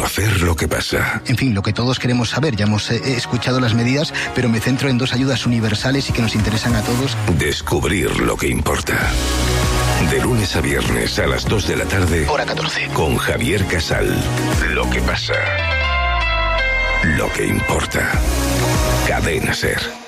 Conocer lo que pasa. En fin, lo que todos queremos saber. Ya hemos escuchado las medidas, pero me centro en dos ayudas universales y que nos interesan a todos. Descubrir lo que importa. De lunes a viernes a las 2 de la tarde. Hora 14. Con Javier Casal. Lo que pasa. Lo que importa. Cadena SER.